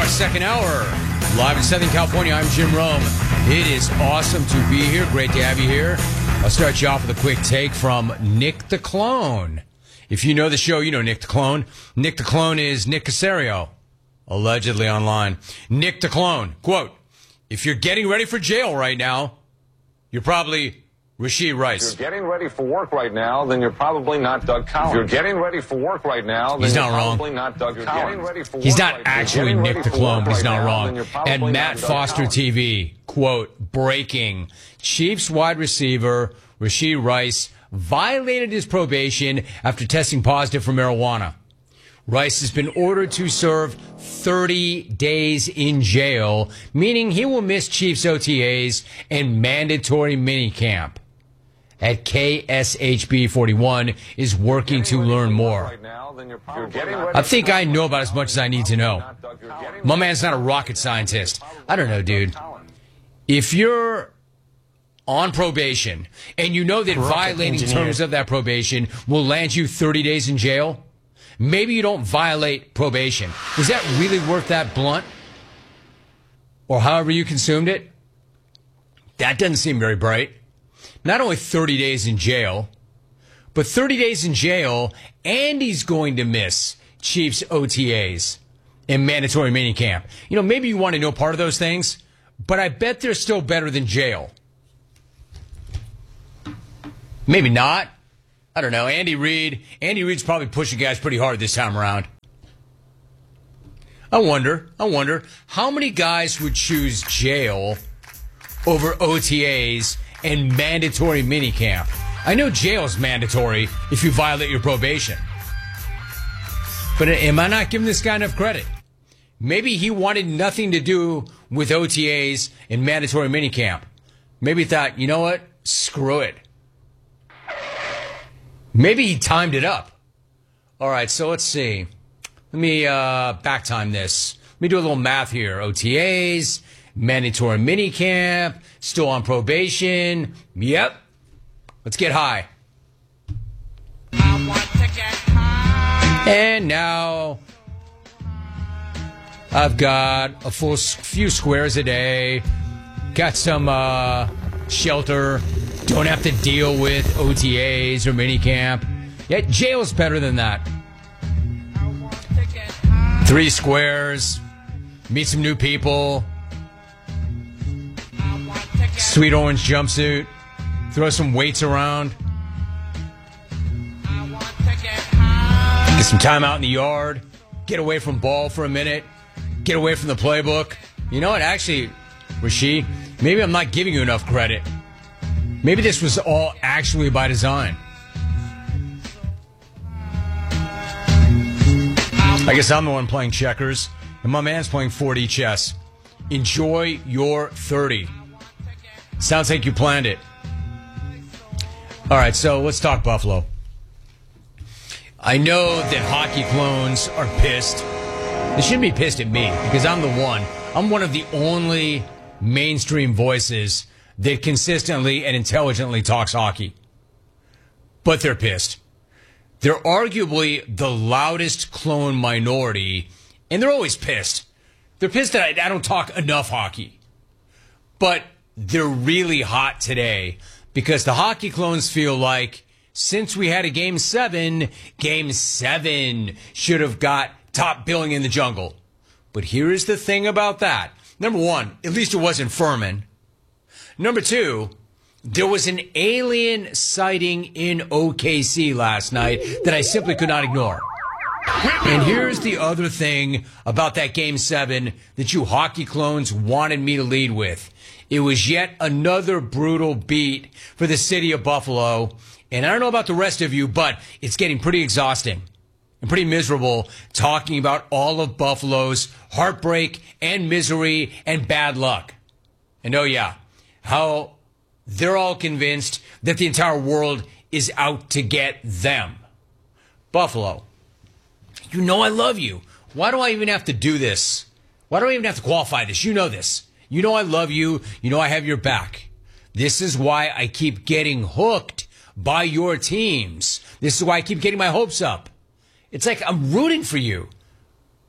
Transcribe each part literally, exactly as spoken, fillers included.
second hour. Live in Southern California, I'm Jim Rome. It is awesome to be here. Great to have you here. I'll start you off with a quick take from Nick the Clone. If you know the show, you know Nick the Clone. Nick the Clone is Nick Caserio, allegedly online. Nick the Clone, quote, if you're getting ready for jail right now, you're probably Rashee Rice. If you're getting ready for work right now, then you're probably not Doug Collins. If you're getting ready for work right now, then he's you're not wrong. probably not Doug Collins. He's not actually Nick the Clone, but he's not wrong. And Matt Foster T V, quote, breaking. Chiefs wide receiver Rashee Rice violated his probation after testing positive for marijuana. Rice has been ordered to serve thirty days in jail, meaning he will miss Chiefs O T As and mandatory minicamp. At K S H B forty-one is working to learn more. I think I know about as much as I need to know. My man's not a rocket scientist. I don't know, dude. If you're on probation and you know that violating terms of that probation will land you thirty days in jail, maybe you don't violate probation. Was that really worth that blunt? Or however you consumed it? That doesn't seem very bright. Not only thirty days in jail, but thirty days in jail, and he's going to miss Chiefs O T As and mandatory minicamp. You know, maybe you want to know part of those things, but I bet they're still better than jail. Maybe not. I don't know. Andy Reid. Andy Reid's probably pushing guys pretty hard this time around. I wonder, I wonder how many guys would choose jail over O T As and mandatory minicamp. I know jail is mandatory if you violate your probation. But am I not giving this guy enough credit? Maybe he wanted nothing to do with O T As and mandatory minicamp. Maybe he thought, you know what? Screw it. Maybe he timed it up. All right, so let's see. Let me uh, back time this. Let me do a little math here. O T As, mandatory minicamp, still on probation. Yep. Let's get high. I want to get high. And now I've got a full few squares a day. Got some uh, shelter. Don't have to deal with O T As or minicamp. Yeah, jail's better than that. Three squares. Meet some new people. Sweet orange jumpsuit. Throw some weights around. Get some time out in the yard. Get away from ball for a minute. Get away from the playbook. You know what? Actually, Rashee, maybe I'm not giving you enough credit. Maybe this was all actually by design. I guess I'm the one playing checkers, and my man's playing four D chess. Enjoy your thirty. Sounds like you planned it. All right, so let's talk Buffalo. I know that hockey clones are pissed. They shouldn't be pissed at me because I'm the one. I'm one of the only mainstream voices that consistently and intelligently talks hockey. But they're pissed. They're arguably the loudest clone minority, and they're always pissed. They're pissed that I, I don't talk enough hockey. But they're really hot today because the hockey clones feel like since we had a game seven, game seven should have got top billing in the jungle. But here is the thing about that. Number one, at least it wasn't Furman. Number two, there was an alien sighting in O K C last night that I simply could not ignore. And here's the other thing about that game seven that you hockey clones wanted me to lead with. It was yet another brutal beat for the city of Buffalo. And I don't know about the rest of you, but it's getting pretty exhausting and pretty miserable talking about all of Buffalo's heartbreak and misery and bad luck. And oh yeah, how they're all convinced that the entire world is out to get them. Buffalo, you know I love you. Why do I even have to do this? Why do I even have to qualify this? You know this. You know I love you. You know I have your back. This is why I keep getting hooked by your teams. This is why I keep getting my hopes up. It's like I'm rooting for you.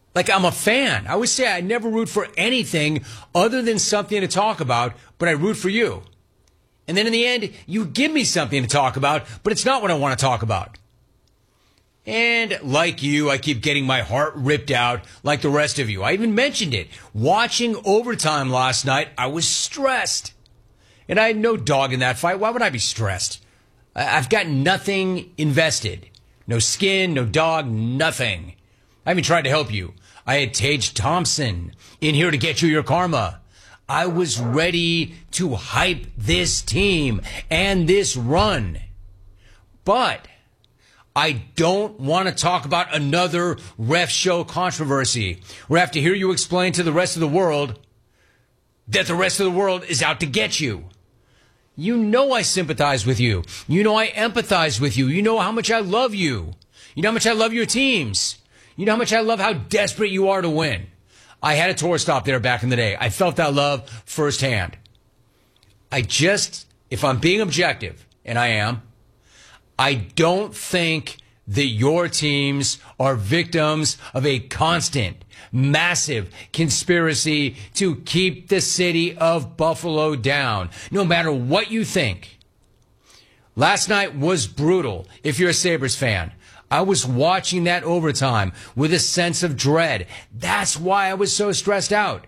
Like I'm a fan. I always say I never root for anything other than something to talk about, but I root for you. And then in the end, you give me something to talk about, but it's not what I want to talk about. And like you, I keep getting my heart ripped out like the rest of you. I even mentioned it. Watching overtime last night, I was stressed. And I had no dog in that fight. Why would I be stressed? I've got nothing invested. No skin, no dog, nothing. I even tried to help you. I had Tage Thompson in here to get you your karma. I was ready to hype this team and this run. But I don't want to talk about another ref show controversy where I have to hear you explain to the rest of the world that the rest of the world is out to get you. You know I sympathize with you. You know I empathize with you. You know how much I love you. You know how much I love your teams. You know how much I love how desperate you are to win. I had a tour stop there back in the day. I felt that love firsthand. I just, if I'm being objective, and I am, I don't think that your teams are victims of a constant, massive conspiracy to keep the city of Buffalo down, no matter what you think. Last night was brutal, if you're a Sabres fan. I was watching that overtime with a sense of dread. That's why I was so stressed out.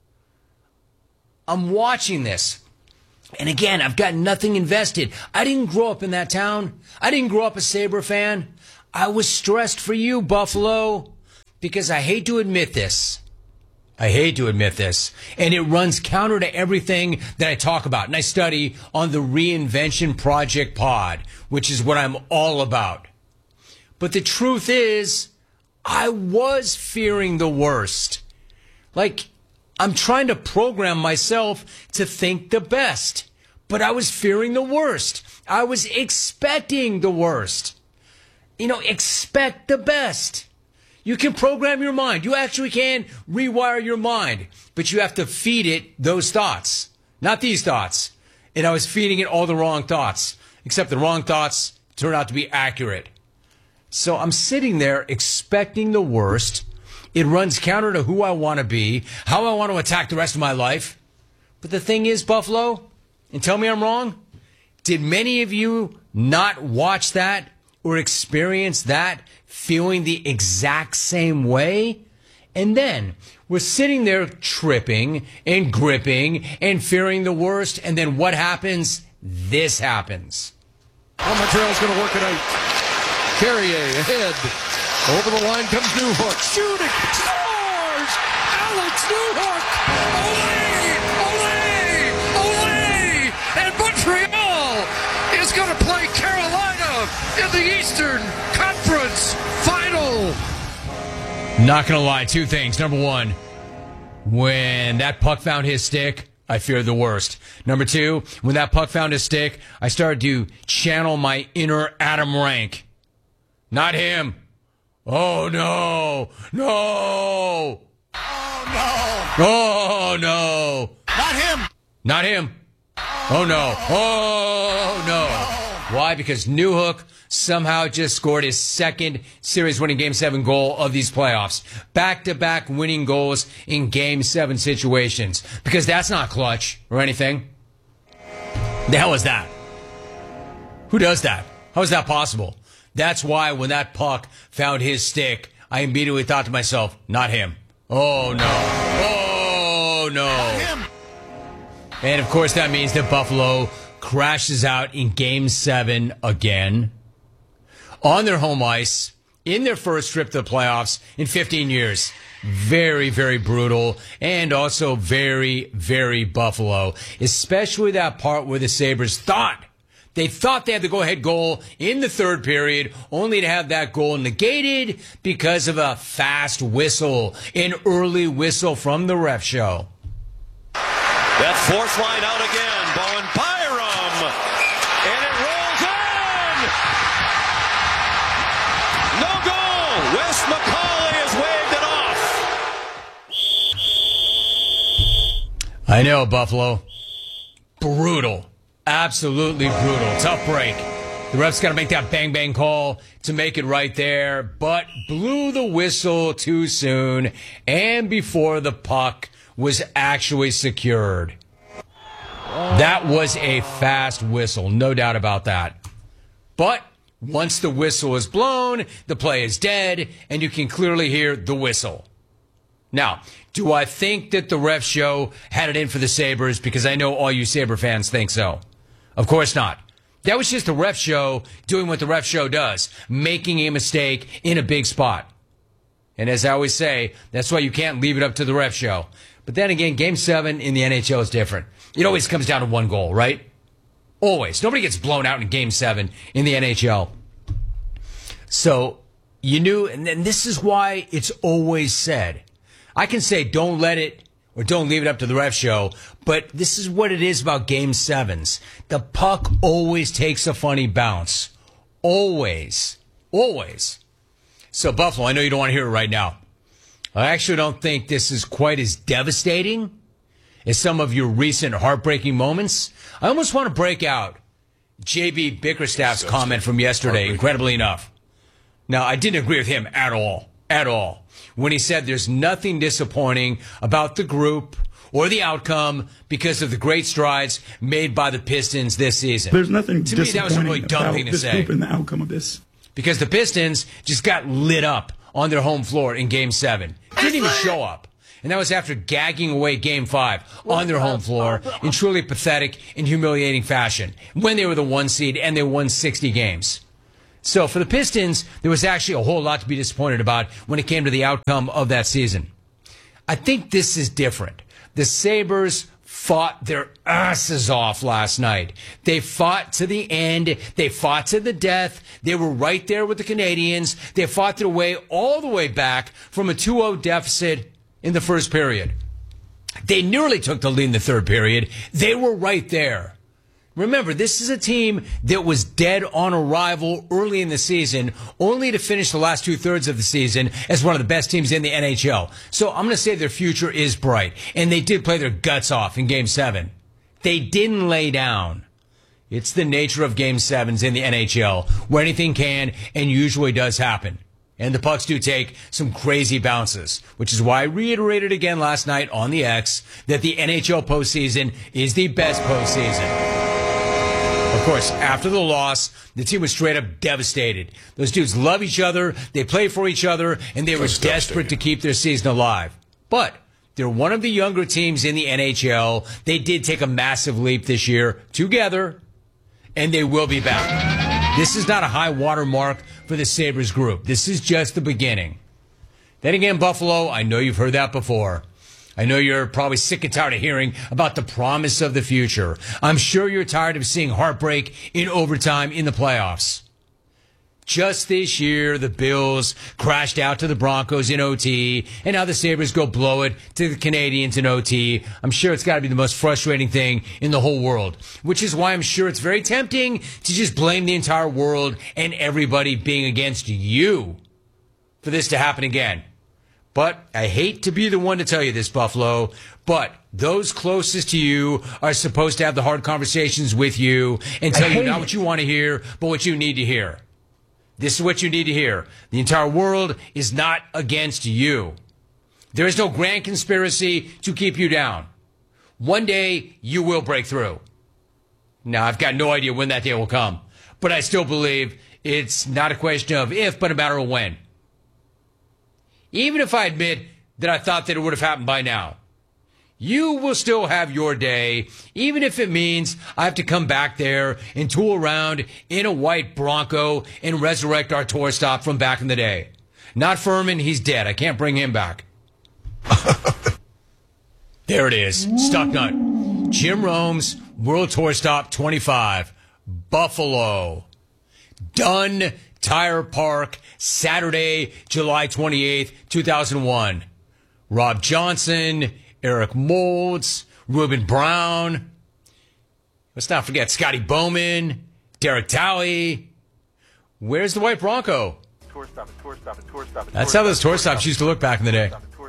I'm watching this. And again, I've got nothing invested. I didn't grow up in that town. I didn't grow up a Sabre fan. I was stressed for you, Buffalo, because I hate to admit this. I hate to admit this. And it runs counter to everything that I talk about. And I study on the Reinvention Project Pod, which is what I'm all about. But the truth is, I was fearing the worst. Like, I'm trying to program myself to think the best. But I was fearing the worst. I was expecting the worst. You know, expect the best. You can program your mind. You actually can rewire your mind. But you have to feed it those thoughts, not these thoughts. And I was feeding it all the wrong thoughts, except the wrong thoughts turned out to be accurate. So I'm sitting there expecting the worst. It runs counter to who I want to be, how I want to attack the rest of my life. But the thing is, Buffalo, and tell me I'm wrong, did many of you not watch that or experience that feeling the exact same way? And then we're sitting there tripping and gripping and fearing the worst. And then what happens? This happens. Well, Montreal's going to work it out. Carrier ahead. Over the line comes Newhook. Shooting. Scores! Alex Newhook! Olé! Olé! Olé! And Montreal is going to play Carolina in the Eastern Conference Final. Not going to lie, two things. Number one, when that puck found his stick, I feared the worst. Number two, when that puck found his stick, I started to channel my inner Adam Rank. Not him. Oh, no. No. Oh, no. Oh, no. Not him. Not him. Oh, no. Oh, no. Why? Because Newhook somehow just scored his second series-winning Game seven goal of these playoffs. Back-to-back winning goals in Game seven situations. Because that's not clutch or anything. The hell is that? Who does that? How is that possible? That's why when that puck found his stick, I immediately thought to myself, not him. Oh, no. Oh, no. Not him. And, of course, that means that Buffalo crashes out in Game seven again. On their home ice, in their first trip to the playoffs in fifteen years. Very, very brutal, and also very, very Buffalo. Especially that part where the Sabres thought, they thought they had the go-ahead goal in the third period, only to have that goal negated because of a fast whistle, an early whistle from the ref show. That fourth line out again, Bowen Byram, and it rolls in! No goal! Wes McCauley has waved it off. I know, Buffalo. Brutal. Absolutely brutal. Tough break The ref's got to make that bang-bang call to make it right there, but blew the whistle too soon and before the puck was actually secured. That was a fast whistle, no doubt about that. But once the whistle is blown, the play is dead, and you can clearly hear the whistle. Now, do I think that the ref show had it in for the Sabres? Because I know all you Sabre fans think so. Of course not. That was just the ref show doing what the ref show does, making a mistake in a big spot. And as I always say, that's why you can't leave it up to the ref show. But then again, Game seven in the N H L is different. It always comes down to one goal, right? Always. Nobody gets blown out in Game seven in the N H L. So, you knew, and then this is why it's always said. I can say don't let it or don't leave it up to the ref show, but this is what it is about Game sevens. The puck always takes a funny bounce. Always. Always. So, Buffalo, I know you don't want to hear it right now. I actually don't think this is quite as devastating as some of your recent heartbreaking moments. I almost want to break out J B Bickerstaff's so comment from yesterday, incredibly enough. Now, I didn't agree with him at all, at all, when he said there's nothing disappointing about the group or the outcome because of the great strides made by the Pistons this season. There's nothing to me, that was a really dumb about thing to this say. Group and the outcome of this. Because the Pistons just got lit up on their home floor in Game seven. Didn't even show up. And that was after gagging away Game five on their home floor in truly pathetic and humiliating fashion when they were the one seed and they won sixty games. So for the Pistons, there was actually a whole lot to be disappointed about when it came to the outcome of that season. I think this is different. The Sabres fought their asses off last night. They fought to the end. They fought to the death. They were right there with the Canadians. They fought their way all the way back from a two oh deficit in the first period. They nearly took the lead in the third period. They were right there. Remember, this is a team that was dead on arrival early in the season, only to finish the last two-thirds of the season as one of the best teams in the N H L. So I'm going to say their future is bright, and they did play their guts off in Game seven. They didn't lay down. It's the nature of Game sevens in the N H L, where anything can and usually does happen. And the pucks do take some crazy bounces, which is why I reiterated again last night on the X that the N H L postseason is the best postseason. Of course, after the loss, the team was straight up devastated. Those dudes love each other, they play for each other, and they were desperate to keep their season alive. But they're one of the younger teams in the N H L. They did take a massive leap this year together, and they will be back. This is not a high water mark for the Sabres group. This is just the beginning. Then again, Buffalo, I know you've heard that before. I know you're probably sick and tired of hearing about the promise of the future. I'm sure you're tired of seeing heartbreak in overtime in the playoffs. Just this year, the Bills crashed out to the Broncos in O T, and now the Sabres go blow it to the Canadians in O T. I'm sure it's got to be the most frustrating thing in the whole world, which is why I'm sure it's very tempting to just blame the entire world and everybody being against you for this to happen again. But I hate to be the one to tell you this, Buffalo, but those closest to you are supposed to have the hard conversations with you and tell you not what you want to hear, but what you need to hear. This is what you need to hear. The entire world is not against you. There is no grand conspiracy to keep you down. One day, you will break through. Now, I've got no idea when that day will come, but I still believe it's not a question of if, but a matter of when. Even if I admit that I thought that it would have happened by now, you will still have your day, even if it means I have to come back there and tool around in a white Bronco and resurrect our tour stop from back in the day. Not Furman, he's dead. I can't bring him back. There it is. Stuck nut. Jim Rome's World Tour Stop twenty-five. Buffalo. Done. Tire Park, Saturday, July twenty-eighth, two thousand one. Rob Johnson, Eric Moulds, Reuben Brown. Let's not forget Scotty Bowman, Derek Talley. Where's the White Bronco? Tour stop, tour stop, tour stop, That's how those tour stops used to look back in the day.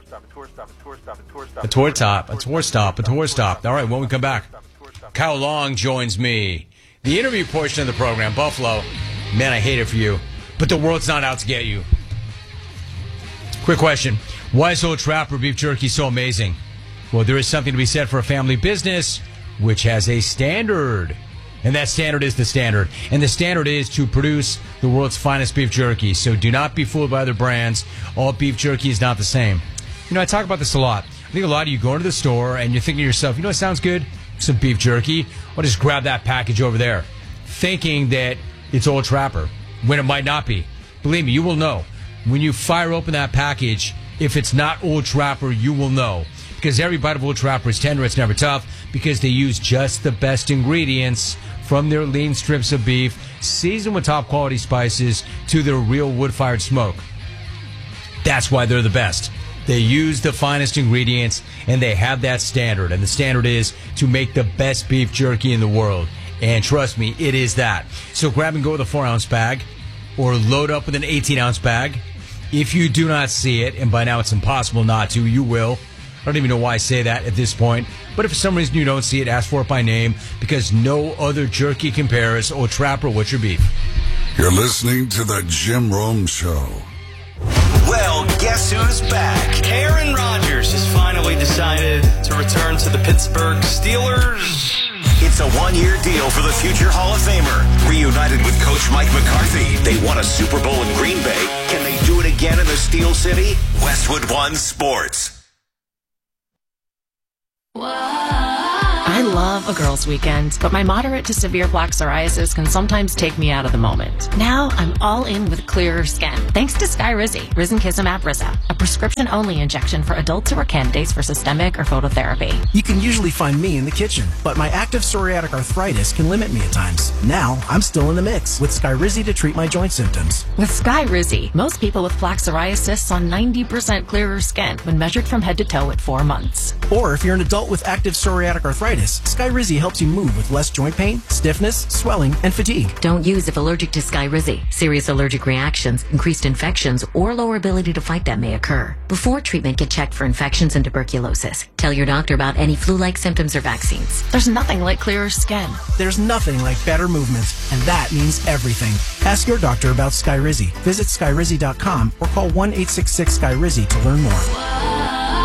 A tour top, a tour stop, a tour stop. All right, when we come back, Kyle Long joins me. The interview portion of the program, Buffalo, man, I hate it for you, but the world's not out to get you. Quick question. Why is Old Trapper beef jerky so amazing? Well, there is something to be said for a family business which has a standard. And that standard is the standard. And the standard is to produce the world's finest beef jerky. So do not be fooled by other brands. All beef jerky is not the same. You know, I talk about this a lot. I think a lot of you go into the store and you're thinking to yourself, you know what sounds good? Some beef jerky. I'll just grab that package over there, thinking that it's Old Trapper, when it might not be. Believe me, you will know. When you fire open that package, if it's not Old Trapper, you will know. Because every bite of Old Trapper is tender, it's never tough, because they use just the best ingredients from their lean strips of beef, seasoned with top quality spices, to their real wood-fired smoke. That's why they're the best. They use the finest ingredients, and they have that standard. And the standard is to make the best beef jerky in the world. And trust me, it is that. So grab and go with a four-ounce bag, or load up with an eighteen-ounce bag. If you do not see it, and by now it's impossible not to, you will. I don't even know why I say that at this point. But if for some reason you don't see it, ask for it by name, because no other jerky compares. Old Trapper, what's your beef? You're listening to the Jim Rome Show. Well, guess who's back? Aaron Rodgers has finally decided to return to the Pittsburgh Steelers. It's a one-year deal for the future Hall of Famer. Reunited with Coach Mike McCarthy, they won a Super Bowl in Green Bay. Can they do it again in the Steel City? Westwood One Sports. I love a girls' weekend, but my moderate to severe plaque psoriasis can sometimes take me out of the moment. Now I'm all in with clearer skin, thanks to Skyrizi, Risankizumab Rizza, a prescription-only injection for adults who are candidates for systemic or phototherapy. You can usually find me in the kitchen, but my active psoriatic arthritis can limit me at times. Now I'm still in the mix with Skyrizi to treat my joint symptoms. With Skyrizi, most people with plaque psoriasis saw ninety percent clearer skin when measured from head to toe at four months. Or if you're an adult with active psoriatic arthritis, Skyrizi helps you move with less joint pain, stiffness, swelling, and fatigue. Don't use if allergic to Skyrizi. Serious allergic reactions, increased infections, or lower ability to fight them may occur. Before treatment, get checked for infections and tuberculosis. Tell your doctor about any flu-like symptoms or vaccines. There's nothing like clearer skin. There's nothing like better movement, and that means everything. Ask your doctor about Skyrizi. Visit Skyrizi dot com or call one eight six six Skyrizi to learn more.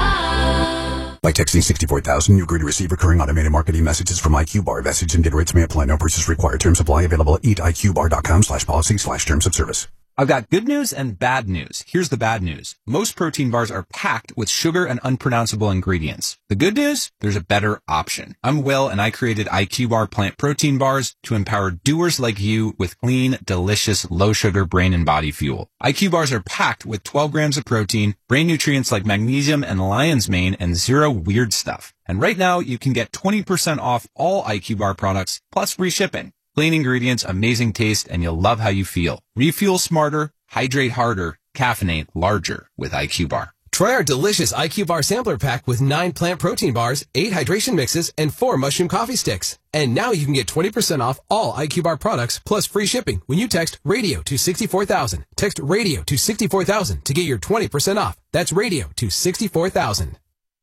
By texting sixty-four thousand, you agree to receive recurring automated marketing messages from IQBar. Message and data rates may apply. No purchase required. Terms apply. Available at eat I Q bar dot com slash policy slash terms of service. I've got good news and bad news. Here's the bad news. Most protein bars are packed with sugar and unpronounceable ingredients. The good news? There's a better option. I'm Will, and I created IQBar plant protein bars to empower doers like you with clean, delicious, low-sugar brain and body fuel. I Q bars are packed with twelve grams of protein, brain nutrients like magnesium and lion's mane, and zero weird stuff. And right now, you can get twenty percent off all IQBar products, plus free shipping. Clean ingredients, amazing taste, and you'll love how you feel. Refuel smarter, hydrate harder, caffeinate larger with IQBar. Try our delicious IQBar sampler pack with nine plant protein bars, eight hydration mixes, and four mushroom coffee sticks. And now you can get twenty percent off all IQBar products plus free shipping when you text RADIO to sixty-four thousand. Text RADIO to sixty-four thousand to get your twenty percent off. That's RADIO to sixty-four thousand.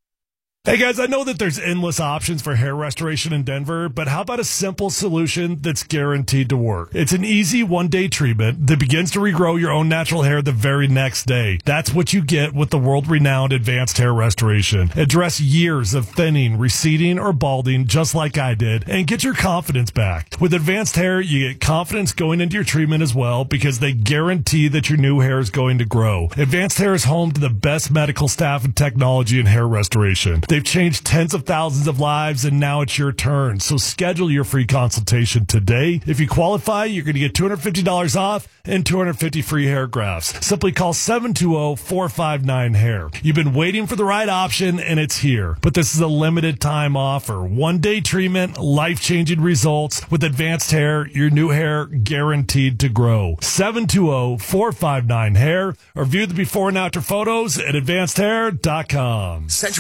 Hey guys, I know that there's endless options for hair restoration in Denver, but how about a simple solution that's guaranteed to work? It's an easy one-day treatment that begins to regrow your own natural hair the very next day. That's what you get with the world-renowned Advanced Hair Restoration. Address years of thinning, receding, or balding just like I did, and get your confidence back. With Advanced Hair, you get confidence going into your treatment as well because they guarantee that your new hair is going to grow. Advanced Hair is home to the best medical staff and technology in hair restoration. They've changed tens of thousands of lives, and now it's your turn. So schedule your free consultation today. If you qualify, you're going to get two hundred fifty dollars off and two hundred fifty free hair grafts. Simply call seven two zero, four five nine, hair. You've been waiting for the right option, and it's here. But this is a limited time offer. One-day treatment, life-changing results. With Advanced Hair, your new hair guaranteed to grow. seven two zero, four five nine, hair, or view the before and after photos at advanced hair dot com.